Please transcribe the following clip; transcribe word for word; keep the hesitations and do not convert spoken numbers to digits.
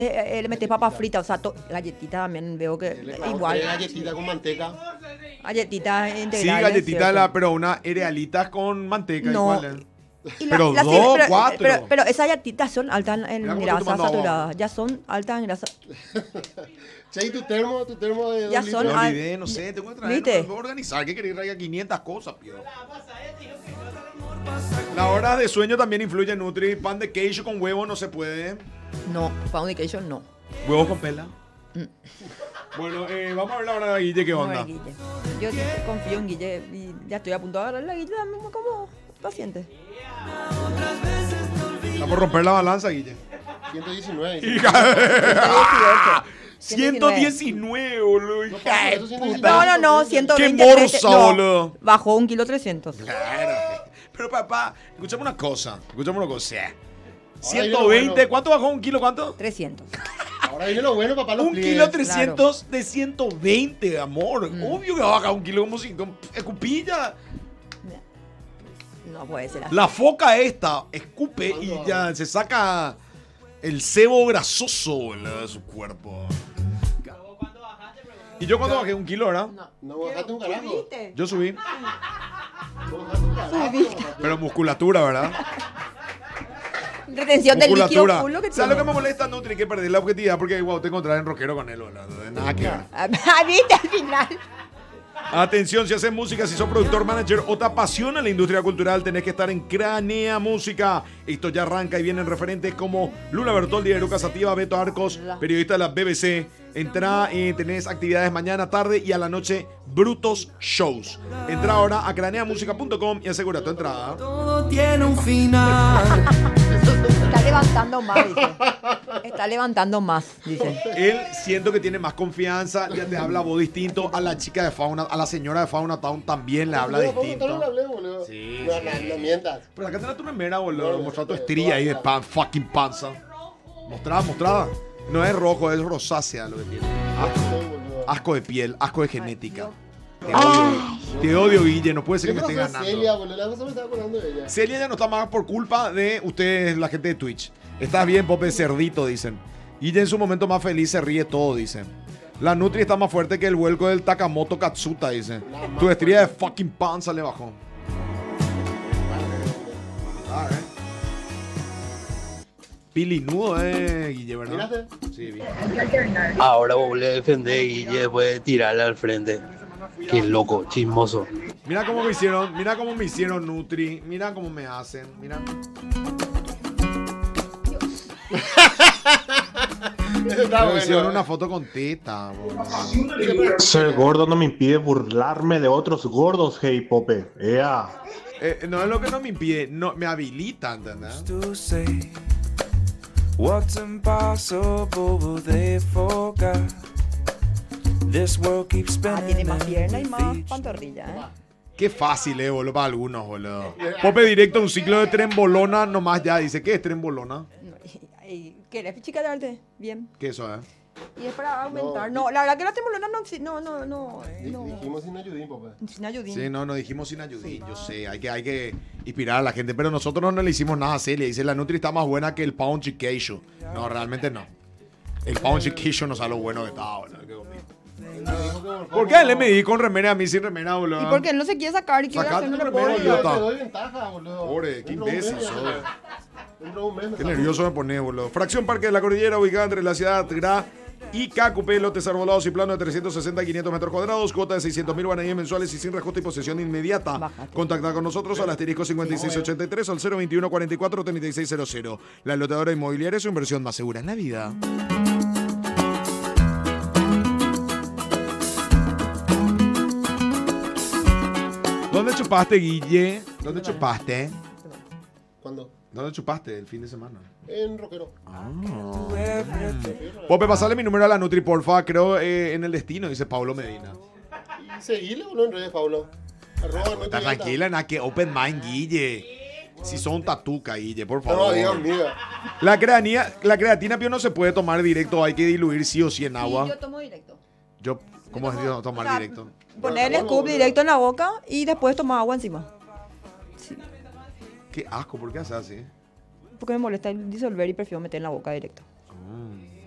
eh, eh, le metes papa frita, o sea, to- galletita también veo que Le eh, clavamos igual. tres galletitas con manteca. Galletitas integrales. Sí, galletita, ¿cierto? la, pero una cerealitas con manteca. ¿Y No. cuál es? Y Pero las dos, cere- pero, cuatro. Pero, pero esas galletitas son altas en Mira cómo estoy grasa tomando agua. saturada. Ya son altas en grasa. Che, ¿y tu termo? ¿Tu termo de dos Ya litros? son Me al- olvidé, no sé, tengo que traer, ¿Viste? no, voy a organizar, que quería traer quinientas cosas, pío. La hora de sueño también influye en Nutri. Pan de queijo con huevo no se puede. No, foundation no. ¿Huevos con pela? Bueno, eh, vamos a ver la hora de Guille, ¿qué Vamos a onda? ver, Guille. Yo sí confío en Guille y ya estoy a punto de agarrar la Guille. Dame como paciente. Está por romper la balanza, Guille. ciento diecinueve. ciento diecinueve, boludo. No, Hija de eso sí no puta. es No, no, no, ciento veinte. Qué morsa, no, boludo. Bajó un kilo trescientos. Claro. Pero papá, escúchame una cosa. Escúchame una cosa. viene lo ciento veinte, bueno. ¿cuánto bajó un kilo? ¿Cuánto? trescientos. Ahora viene lo bueno, papá. Los Un pliegues. kilo trescientos de ciento veinte, amor. Mm. Obvio que va a bajar un kilo como si con escupilla. No puede ser así. La foca esta escupe y ya se saca el sebo grasoso, boludo, de su cuerpo. ¿Y yo cuando bajé un kilo, verdad? No bajaste un carajo. Yo subí. No bajaste un carajo. Subiste. Pero musculatura, ¿verdad? Retención del líquido Musculatura. full lo que ¿Sabes lo que tiene. me molesta, Nutri? Que perder la objetividad porque, wow, te encontrás en rockero con él, boludo. Nada que ver. Ah, ¿viste al final? Atención, si haces música, si sos productor, manager o te apasiona la industria cultural, tenés que estar en Cranea Música. Esto ya arranca y vienen referentes como Lula Bertoldi, Eruca Sativa, Beto Arcos, periodista de la B B C. Entrá, eh, tenés actividades mañana, tarde y a la noche, brutos shows. Entra ahora a cranea música punto com y asegura tu entrada. Todo tiene un final. Está levantando más, dice. Está levantando más, dice. Él siento que tiene más confianza, ya te habla voz distinto. A la chica de Fauna, a la señora de Fauna Town también le habla No, ¿cómo distinto. no le hablé, boludo? Sí, No, sí. no, no mientas. Pero acá tenés tu remera, boludo. Mostrar tu estría ahí de pan, fucking panza. Mostrada, mostrada. No es rojo, es rosácea lo que tiene. Asco, No, boludo. asco de piel, asco de genética. Te Ay, odio, te odio, Guille. No puede ser ¿Qué que me esté pasó, ganando. Celia, boludo? La cosa me estaba acordando de ella. Celia ya no está más por culpa de ustedes, la gente de Twitch. Estás bien, Pope Cerdito, dicen. Guille en su momento más feliz se ríe todo, dicen. La Nutri está más fuerte que el vuelco del Takamoto Katsuta, dicen. Tu estría de fucking panza le bajó. Ah, eh. Pilinudo, eh, Guille, ¿verdad? Mírate. Sí, bien. Ahora vos le defendés y después de tirarle al frente. Qué loco, chismoso. Mira cómo me hicieron, mira cómo me hicieron Nutri, mira cómo me hacen, mira. Eso está Me hicieron bueno. una foto con teta, boludo. Ser gordo no me impide burlarme de otros gordos, hey Pope. Ea. Eh, no es lo que no me impide, no, me habilita, ¿entendés? To say what's impossible, will they forget? This world keeps Ah, spinning. tiene más pierna y and más feet. pantorrilla, ¿eh? Qué fácil, eh, boludo, para algunos, boludo. Pope directo a un ciclo de trembolona nomás ya. Dice, ¿qué es trembolona? No, y- y- ¿Querés chica de arte? Bien. ¿Qué eso, eh? Y es para aumentar. No, No, la verdad que la tremolona no, exi- no, no, no, Di- no. Dijimos sin ayudín, papá. Sin ayudín. Sí, no, nos dijimos sin ayudín, yo sé, hay que, hay que inspirar a la gente, pero nosotros no le hicimos nada a Celia. Dice, la Nutri está más buena que el Pound Chiquisho. No, realmente no. El Pound Chiquisho no sabe lo bueno que está, boludo. Qué bonito. ¿Por qué le medí con remera a mí sin remera, boludo? ¿Y por qué él no se quiere sacar y quiere Sacate hacer un tu remera, reporte? Yo idiota. te doy ventaja, boludo. Pobre, qué Dentro de un imbécil mes ya sos. me- Dentro de un mes me Qué saco. nervioso me pone, boludo. Fracción Parque de la Cordillera, ubicada entre la ciudad Gra y Cacupé, lotes arbolados y plano de trescientos sesenta a quinientos metros cuadrados, cuota de seiscientos mil guaraníes mensuales y sin reajuste y posesión inmediata. Bájate. Contacta con nosotros al asterisco cincuenta y seis ochenta y tres al cero veintiuno cuarenta y cuatro treinta y seis cero cero. La lotadora inmobiliaria es su inversión más segura en la vida. ¿Dónde chupaste, Guille? ¿Dónde chupaste? ¿Cuándo? ¿Dónde chupaste el fin de semana? En rockero. Pope, pasale mi número a la Nutri, porfa. Creo eh, en el destino, dice Pablo Medina. Y seguile, boludo, en redes, Pablo. Arroba, no Está te tranquila, nada que open mind, Guille. Si son tatuca, Guille, por No, favor. Dios mío. La creatina, la creatina, Pío, no se puede tomar directo, hay que diluir sí o sí en agua. Sí, yo tomo directo. Yo, ¿cómo es Dios tomar O sea, directo? Poner el scoop directo en la boca y después tomar agua encima. Sí, Qué asco, ¿por qué haces así? porque me molesta el disolver y prefiero meter en la boca directo. Mm.